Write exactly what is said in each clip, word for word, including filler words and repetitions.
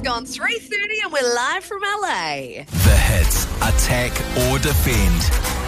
gone three thirty and we're live from L A. The hits, attack or defend.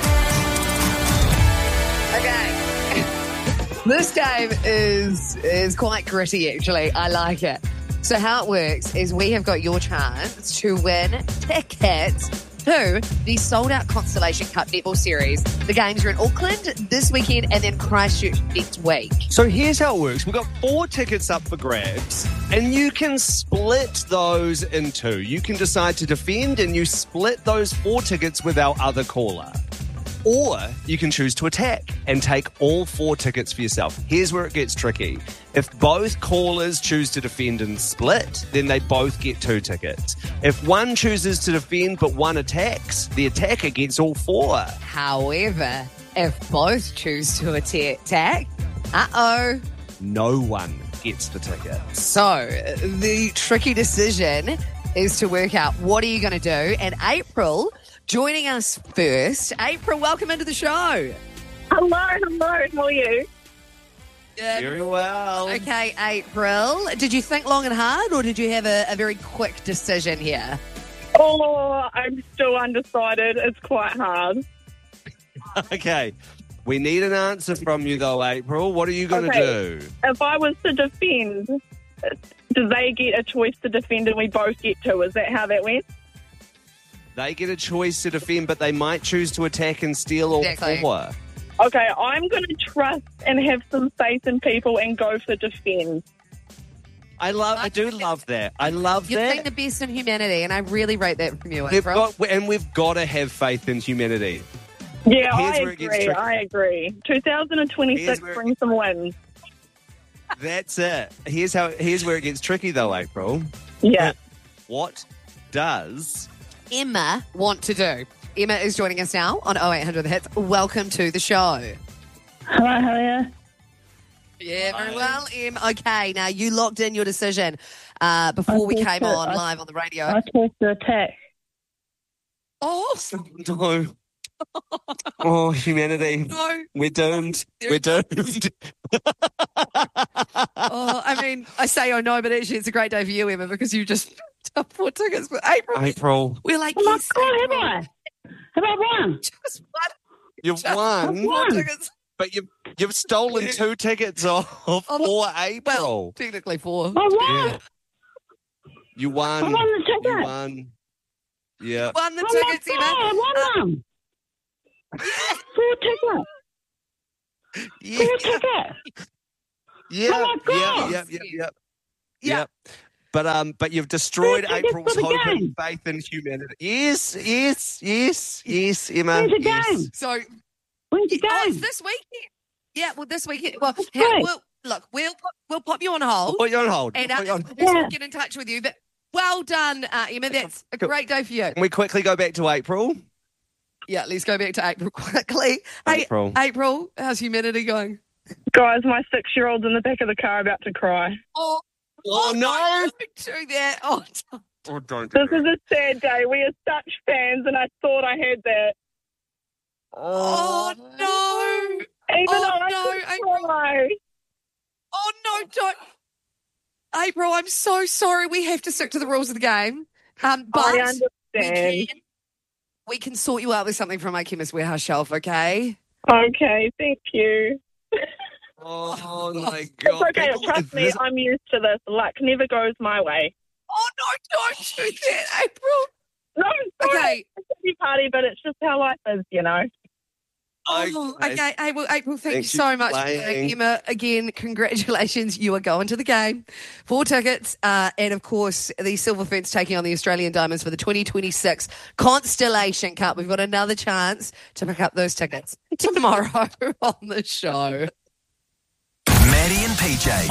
Okay. This game is is quite gritty, actually. I like it. So how it works is we have got your chance to win tickets to the sold-out Constellation Cup Netball Series. The games are in Auckland this weekend and then Christchurch next week. So here's how it works. We've got four tickets up for grabs, and you can split those in two. You can decide to defend, and you split those four tickets with our other caller. Or you can choose to attack and take all four tickets for yourself. Here's where it gets tricky. If both callers choose to defend and split, then they both get two tickets. If one chooses to defend but one attacks, the attacker gets all four. However, if both choose to attack, uh-oh. No one gets the ticket. So the tricky decision is to work out what are you going to do. And April, joining us first. April, welcome into the show. Hello, hello. How are you? Good. Very well. Okay, April, did you think long and hard or did you have a, a very quick decision here? Oh, I'm still undecided. It's quite hard. Okay. We need an answer from you, though, April. What are you going to Okay. do? If I was to defend, do they get a choice to defend and we both get to? Is that how that went? They get a choice to defend, but they might choose to attack and steal all Exactly. four. Okay, I'm going to trust and have some faith in people and go for defend. I love. I do love that. I love You're that. being the best in humanity, and I really rate that from you, We've April. got, and we've got to have faith in humanity. Yeah, Here's I where it gets agree. tricky. I agree. twenty twenty-six Here's where- brings some wins. That's it. Here's how. Here's where it gets tricky, though, April. Yeah. What does Emma want to do? Emma is joining us now on oh eight hundred The Hits. Welcome to the show. Hello, how are you? Yeah, very well, Em. Okay, now you locked in your decision uh, before we I came thought so. on I- live on the radio. I chose to attack. Oh, no? Oh, humanity. no. We're doomed. We're doomed. Oh, I mean, I say oh no, but actually it's a great day for you, Emma, because you just took four tickets for April. April, We're like, Oh my yes, God, have April. I? Have I won? Just one, you've just won, four won. tickets. but you've you've stolen two tickets off Oh, for April. Well, technically four. I won. Yeah. You won. I won the ticket. You won. Yeah. Won the Oh my tickets, God, Emma. I won them. Four tickets. Yeah. Four tickets. Yeah. Oh my God. Yep. Yep. Yep. Yep. Yeah. Yep. But um, but you've destroyed Three tickets April's for the hope and game. faith in humanity. Yes, yes, yes, yes, Emma. When's the yes. game? So, When's the oh, it's game? this weekend. Yeah, well, this weekend. Well, That's ha- great. we'll, look, we'll put, we'll pop you on hold. Put you on hold. And Put uh, you on- we'll Yeah. get in touch with you. But well done, uh, Emma. That's a great day for you. Can we quickly go back to April? Yeah, let's go back to April quickly. Hey, April. April, how's humanity going? Guys, my six-year-old's in the back of the car about to cry. Oh, Oh, no. Don't do that. Oh, don't. Oh, don't do This is a sad day. We are such fans, and I thought I had that. Oh, no. Even Oh, though I no, could April. cry. Oh, no, don't. April, I'm so sorry. We have to stick to the rules of the game. Um, but I we understand. can, we can sort you out with something from my Chemist Warehouse shelf, okay? Okay, thank you. Oh, my It's God. okay, People- trust me, this- I'm used to this. Luck never goes my way. Oh, no, don't do that, April. No, sorry. Okay. It's a happy party, but it's just how life is, you know. Oh, okay. Hey, well, April, thank Thank you you so for much. playing. Emma, again, congratulations. You are going to the game. Four tickets. Uh, and, of course, the Silver Ferns taking on the Australian Diamonds for the twenty twenty-six Constellation Cup. We've got another chance to pick up those tickets tomorrow on the show. Maddie and P J.